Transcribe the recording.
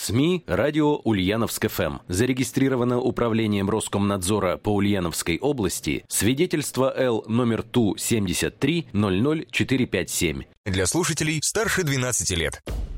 СМИ «Радио Ульяновск-ФМ». Зарегистрировано Управлением Роскомнадзора по Ульяновской области. Свидетельство Л номер ТУ 73 00457. Для слушателей старше 12 лет.